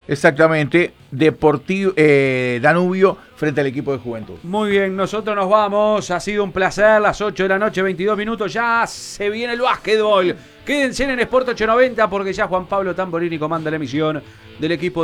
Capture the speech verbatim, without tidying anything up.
Exactamente, Deportivo eh, Danubio frente al equipo de Juventud. Muy bien, nosotros nos vamos. Ha sido un placer. Las ocho de la noche, veintidós minutos. Ya se viene el básquetbol. Quédense en Sport ochocientos noventa porque ya Juan Pablo Tamborini comanda la emisión del equipo